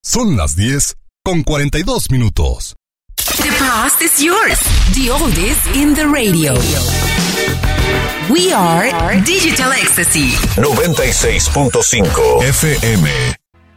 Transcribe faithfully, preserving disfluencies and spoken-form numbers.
Son las diez con cuarenta y dos minutos. The past is yours. The oldies in the radio. We are Digital Ecstasy. noventa y seis punto cinco F M.